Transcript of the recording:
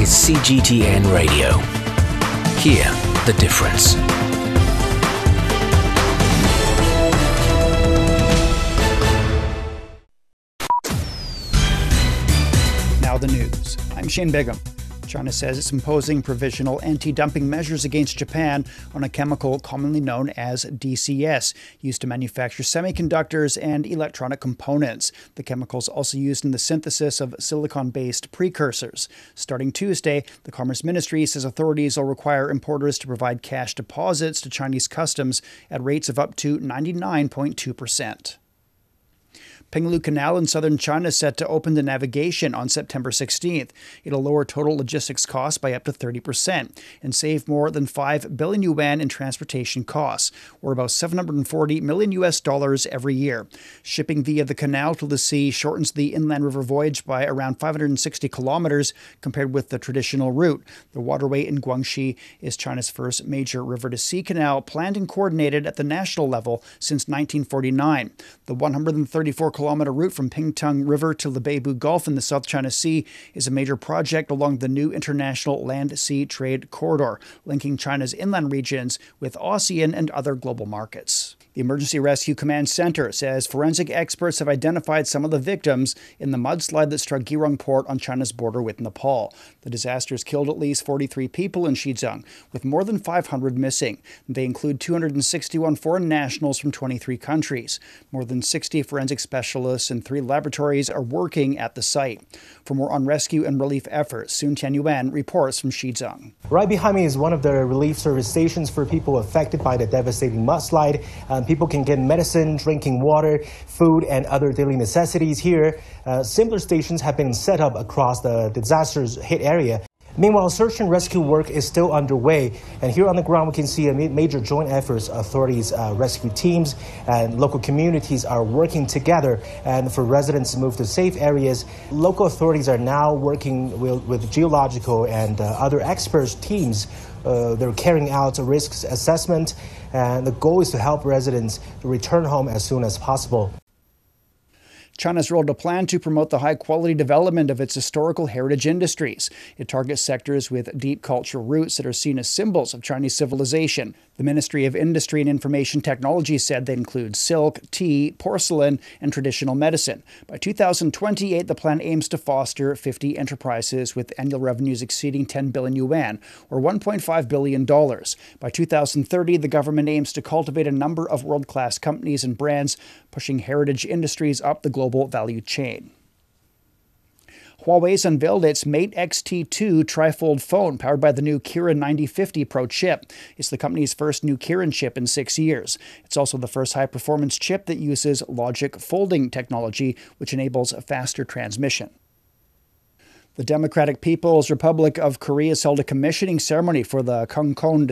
is CGTN Radio. Hear the difference. Now the news. I'm Shane Bigham. China says it's imposing provisional anti-dumping measures against Japan on a chemical commonly known as DCS, used to manufacture semiconductors and electronic components. The chemical is also used in the synthesis of silicon-based precursors. Starting Tuesday, the Commerce Ministry says authorities will require importers to provide cash deposits to Chinese customs at rates of up to 99.2%. Pinglu Canal in southern China is set to open to navigation on September 16th. It'll lower total logistics costs by up to 30% and save more than 5 billion yuan in transportation costs, or about $740 million every year. Shipping via the canal to the sea shortens the inland river voyage by around 560 kilometers compared with the traditional route. The waterway in Guangxi is China's first major river-to-sea canal, planned and coordinated at the national level since 1949. The 134-kilometer route from Pingtung River to the Beibu Gulf in the South China Sea is a major project along the new international land-sea trade corridor, linking China's inland regions with ASEAN and other global markets. The Emergency Rescue Command Center says forensic experts have identified some of the victims in the mudslide that struck Girong Port on China's border with Nepal. The disaster has killed at least 43 people in Xizang, with more than 500 missing. They include 261 foreign nationals from 23 countries. More than 60 forensic specialists and 3 laboratories are working at the site. For more on rescue and relief efforts, Sun Tianyuan reports from Xizang. Right behind me is one of the relief service stations for people affected by the devastating mudslide. People can get medicine, drinking water, food, and other daily necessities here. Similar stations have been set up across the disaster's hit area. Meanwhile, search and rescue work is still underway, and here on the ground we can see a major joint efforts. Authorities, rescue teams, and local communities are working together, and for residents to move to safe areas, local authorities are now working with geological and other experts teams. They're carrying out a risk assessment, and the goal is to help residents return home as soon as possible. China's rolled a plan to promote the high-quality development of its historical heritage industries. It targets sectors with deep cultural roots that are seen as symbols of Chinese civilization. The Ministry of Industry and Information Technology said they include silk, tea, porcelain, and traditional medicine. By 2028, the plan aims to foster 50 enterprises with annual revenues exceeding 10 billion yuan, or $1.5 billion. By 2030, the government aims to cultivate a number of world-class companies and brands, pushing heritage industries up the global value chain. Huawei's unveiled its Mate X-T2 trifold phone powered by the new Kirin 9050 Pro chip. It's the company's first new Kirin chip in 6 years. It's also the first high-performance chip that uses logic folding technology, which enables faster transmission. The Democratic People's Republic of Korea held a commissioning ceremony for the Kangkon